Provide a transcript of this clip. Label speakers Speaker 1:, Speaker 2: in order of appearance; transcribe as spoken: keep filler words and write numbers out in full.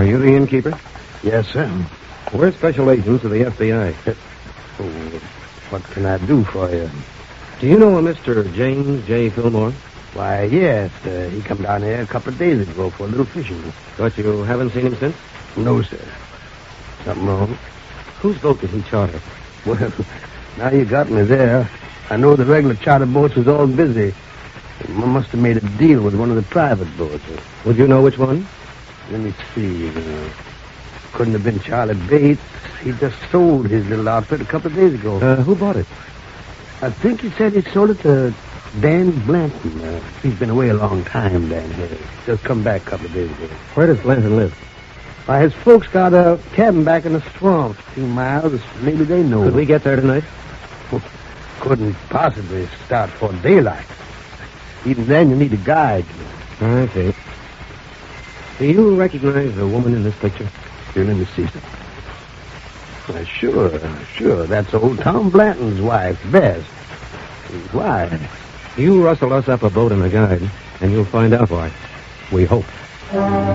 Speaker 1: Are you the innkeeper?
Speaker 2: Yes, sir.
Speaker 1: We're special agents of the F B I.
Speaker 2: Oh, what can I do for you?
Speaker 1: Do you know a Mister James J. Fillmore?
Speaker 2: Why, yes. Uh, he come down here a couple of days ago for a little fishing.
Speaker 1: But you haven't seen him since?
Speaker 2: No, sir. Something wrong?
Speaker 1: Whose boat did he charter?
Speaker 2: Well, now you got me there. I know the regular charter boats was all busy. He must have made a deal with one of the private boats.
Speaker 1: Would you know which one?
Speaker 2: Let me see. Uh, couldn't have been Charlie Bates. He just sold his little outfit a couple of days ago.
Speaker 1: Uh, who bought it?
Speaker 2: I think he said he sold it to Dan Blanton. Uh, he's been away a long time, Dan has. Just come back a couple of days ago.
Speaker 1: Where does Blanton live?
Speaker 2: Why, his folks got a cabin back in the swamp, a few miles. Maybe they know.
Speaker 1: Could we get there tonight?
Speaker 2: Couldn't possibly start for daylight. Even then, you need a guide.
Speaker 1: I see. Do you recognize the woman in this picture?
Speaker 2: You're in the season. Why, sure, sure. That's old Tom Blanton's wife, Bess. Why?
Speaker 1: You rustle us up a boat and a guide, and you'll find out why. We hope.